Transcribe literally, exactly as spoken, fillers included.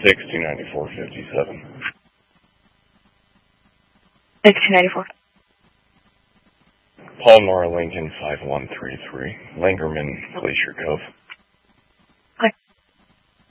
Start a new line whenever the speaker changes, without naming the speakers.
six two ninety-four fifty-seven.
six two ninety-four.
Paul Nora Lincoln five one three three. Langerman, Glacier Cove.